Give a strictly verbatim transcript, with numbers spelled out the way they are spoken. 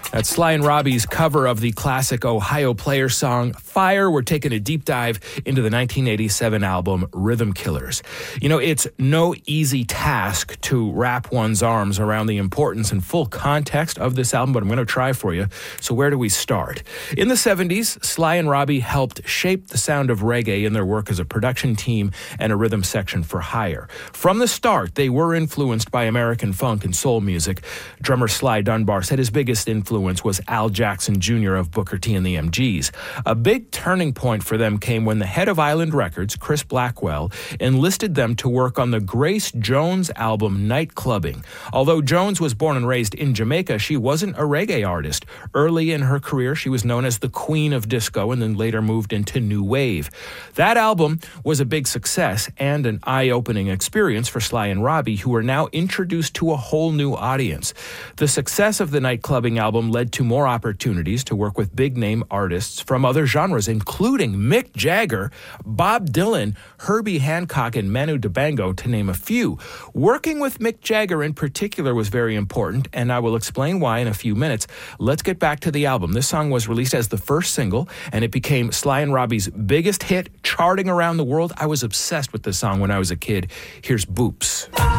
That's Sly and Robbie's cover of the classic Ohio Players song, Fire. We're taking a deep dive into the nineteen eighty-seven album, Rhythm Killers. You know, it's no easy task to wrap one's arms around the importance and full context of this album, but I'm going to try for you. So where do we start? In the seventies, Sly and Robbie helped shape the sound of reggae in their work as a production team and a rhythm section for hire. From the start, they were influenced by American funk and soul music. Drummer Sly Dunbar said his biggest influence was Al Jackson Junior of Booker T and the M Gs. A big turning point for them came when the head of Island Records, Chris Blackwell, enlisted them to work on the Grace Jones album, Night Clubbing. Although Jones was born and raised in Jamaica, she wasn't a reggae artist. Early in her career, she was known as the Queen of Disco and then later moved into New Wave. That album was a big success and an eye-opening experience for Sly and Robbie, who were now introduced to a whole new audience. The success of the Night Clubbing album led to more opportunities to work with big-name artists from other genres, including Mick Jagger, Bob Dylan, Herbie Hancock, and Manu Dibango, to name a few. Working with Mick Jagger in particular was very important, and I will explain why in a few minutes. Let's get back to the album. This song was released as the first single, and it became Sly and Robbie's biggest hit, charting around the world. I was obsessed with this song when I was a kid. Here's Boops.